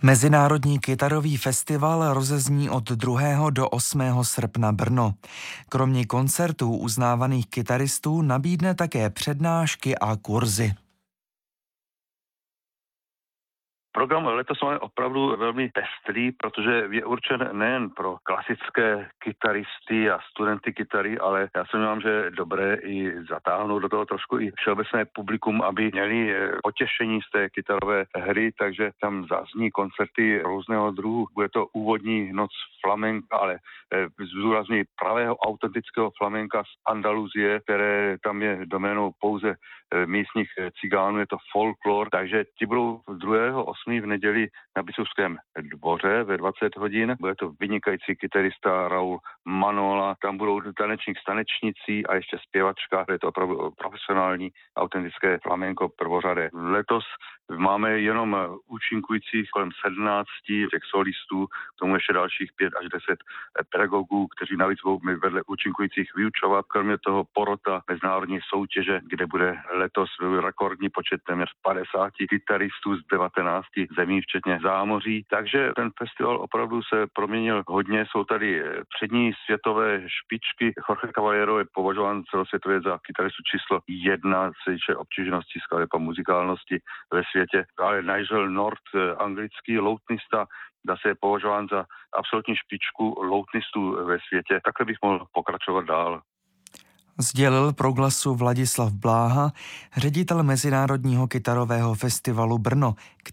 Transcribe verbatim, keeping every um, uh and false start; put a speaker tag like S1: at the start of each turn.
S1: Mezinárodní kytarový festival rozezní od druhého do osmého srpna Brno. Kromě koncertů uznávaných kytaristů nabídne také přednášky a kurzy.
S2: Program letos máme opravdu velmi pestrý, protože je určen nejen pro klasické kytaristy a studenty kytary, ale já se myslím, že je dobré i zatáhnout do toho trošku i všeobecné publikum, aby měli potěšení z té kytarové hry, takže tam zazní koncerty různého druhu. Bude to úvodní noc flamenka, ale zdůrazňuji pravého autentického flamenka z Andaluzie, které tam je doménou pouze místních cigánů, je to folklor, takže ti budou druhého osmého v neděli na Biskupském dvoře ve dvacet hodin. Bude to vynikající kytarista Raul Manola, tam budou tanečník s tanečnicí a ještě zpěvačka, je to opravdu profesionální autentické flamenko prvořadé. Letos máme jenom účinkujících kolem sedmnácti těch solistů, k tomu ještě dalších pět až deset pedagogů, kteří navíc budou vedle účinkujících vyučovat. Kromě toho porota mezinárodní soutěže, kde bude letos rekordní počet téměř padesáti kytaristů z devatenácti zemí, včetně zámoří. Takže ten festival opravdu se proměnil hodně. Jsou tady přední světové špičky. Jorge Caballero je považován celosvětově za kytaristu číslo jedna, co se týče obtížnosti skladeb a muzikálnosti ve světě. Ale Nigel North, anglický loutnista, zase je považován za absolutní špičku loutnistů ve světě. Takhle bych mohl pokračovat dál.
S1: Sdělil Proglasu Vladislav Bláha, ředitel Mezinárodního kytarového festivalu Brno,